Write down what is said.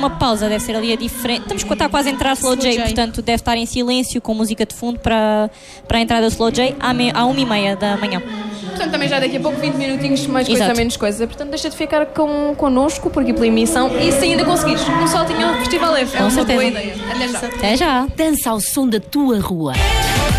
uma pausa, deve ser ali a diferente. Está quase a entrar Slow J, portanto deve estar em silêncio com música de fundo para a entrada do Slow J à 1h30 da manhã. Portanto, também já daqui a pouco 20 minutinhos, mais coisa, menos coisa. Portanto, deixa de ficar connosco por aqui pela emissão e se ainda conseguires, um saltinho ao Festival F. É uma boa ideia. Até já. Até já. Dança ao som da tua rua.